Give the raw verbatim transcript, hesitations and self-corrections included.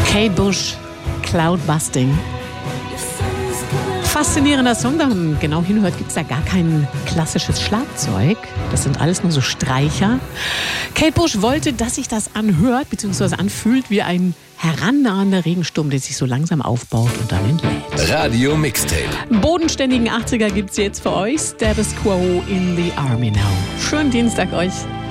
Kate Bush, Cloudbusting. Faszinierender Song, da man genau hinhört, gibt es da gar kein klassisches Schlagzeug. Das sind alles nur so Streicher. Kate Bush wollte, dass sich das anhört bzw. anfühlt wie ein herannahender Regensturm, der sich so langsam aufbaut und dann entlädt. Radio Mixtape. Bodenständigen achtziger gibt's jetzt für euch. Status Quo in the Army Now. Schönen Dienstag euch.